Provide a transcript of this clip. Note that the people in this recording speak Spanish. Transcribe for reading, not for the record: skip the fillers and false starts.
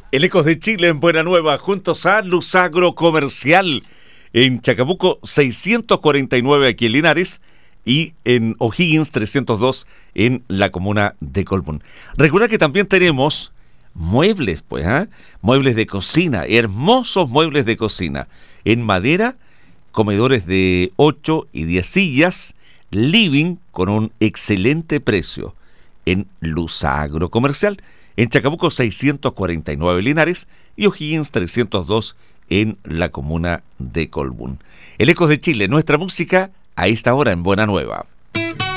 El Ecos de Chile en Buena Nueva, juntos a Luz Agrocomercial, en Chacabuco 649 aquí en Linares y en O'Higgins 302 en la comuna de Colbún. Recuerda que también tenemos muebles, pues, muebles de cocina, hermosos muebles de cocina, en madera, comedores de 8 y 10 sillas, living con un excelente precio en Luz Agrocomercial. En Chacabuco 649 Linares y O'Higgins 302 en la comuna de Colbún. El Ecos de Chile, nuestra música a esta hora en Buena Nueva.